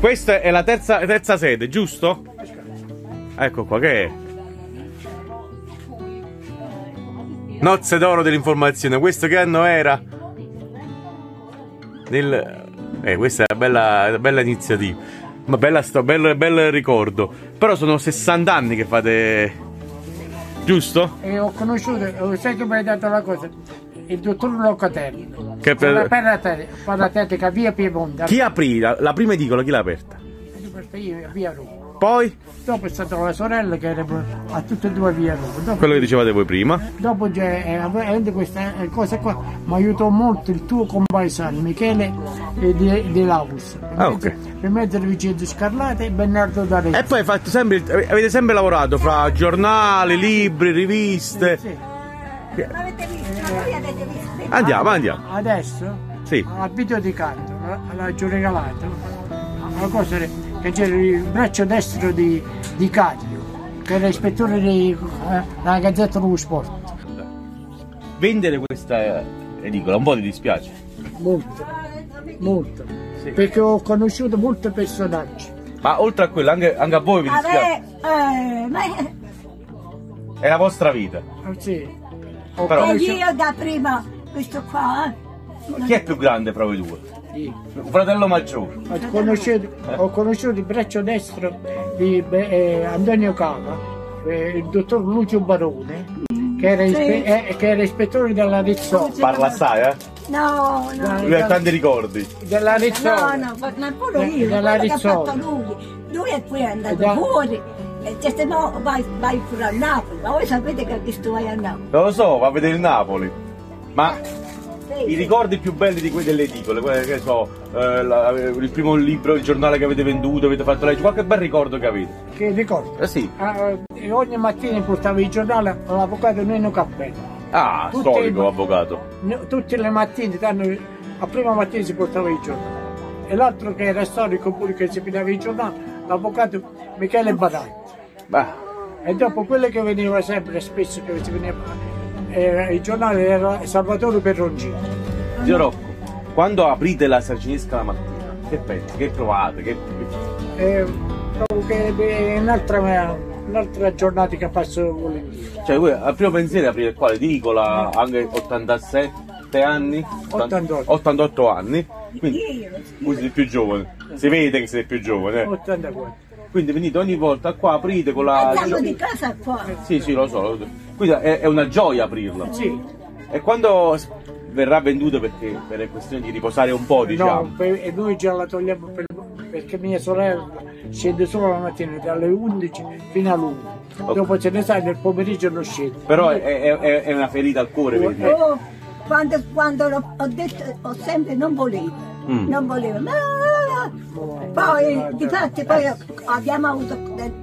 Questa è la terza sede, giusto? Ecco qua, che è? Nozze d'oro dell'informazione. Questo che anno era? Questa è una bella iniziativa. Ma bel ricordo. Però sono 60 anni che fate... Giusto? E ho conosciuto, sai che mi hai dato la cosa? Il dottor Locatelli. Che per la tetica via Piemonte. Chi aprì la prima edicola? Chi l'ha aperta? Io, via Roma. Poi? Dopo è stata la sorella che era a tutte e due via Roma. Dopo, quello che dicevate voi prima. Dopo questa cosa qua mi aiutò molto il tuo compaesano Michele di Laus. Ok. Per mettere Vincenzo Scarlatti e Bernardo D'Arezzo. E poi avete sempre lavorato fra giornali, libri, riviste. Sì. Avete visto? Voi avete visto? Andiamo. Adesso? Sì. Al video di canto, l'ha già regalato. Una cosa che c'era il braccio destro di Caglio, che era ispettore della Gazzetta dello Sport. Vendere questa edicola un po' ti dispiace? Molto. Sì. Perché ho conosciuto molti personaggi. Ma oltre a quello, anche a voi vi dispiace? È la vostra vita. Sì. Però... E io da prima, questo qua, Chi è più grande fra voi due? Un fratello maggiore. Ho conosciuto il braccio destro di Antonio Cava, il dottor Lucio Barone, che era ispettore della Rizzoli. Parla assai, no. Lui ha tanti ricordi. Della Rizzoli. No, ma pure io, della quello che ha fatto Rizzoli. lui è poi andato fuori. E se no vai pure a Napoli, ma voi sapete che tu vai a Napoli. Non lo so, va a vedere il Napoli. Ma i ricordi più belli di quelle delle edicole, che so, il primo libro, il giornale che avete venduto, avete fatto leggere, qualche bel ricordo che avete? Che ricordo? Sì. Ogni mattina portavo il giornale all'avvocato Nino Cappello. Ah, storico avvocato. Tutte le mattine, a prima mattina si portava il giornale. E l'altro che era storico pure che si pigliava il giornale, l'avvocato Michele Badaglia. E dopo quello che veniva sempre, spesso che si veniva il giornale era Salvatore Perroncini. Zio Rocco, quando aprite la Saracinesca la mattina, che pensi? Che trovate? Trovo che è un'altra giornata che passo volentieri. Cioè voi al primo pensiero aprire qua l'edicola, anche 87 anni? 88 anni, quindi voi siete più giovani, si vede che siete più giovani. 84. Quindi venite ogni volta qua, aprite con la... Siamo di casa qua. Sì, lo so. Quindi è una gioia aprirla. Sì. E quando verrà venduta per questione di riposare un po', diciamo? No, e noi già la togliamo perché mia sorella scende solo la mattina dalle 11 fino all'1. Okay. Dopo ce ne sai, nel pomeriggio non scende. Però è una ferita al cuore, vedi? Quando ho detto, ho sempre non volevo. Non volevo, poi difatti poi abbiamo avuto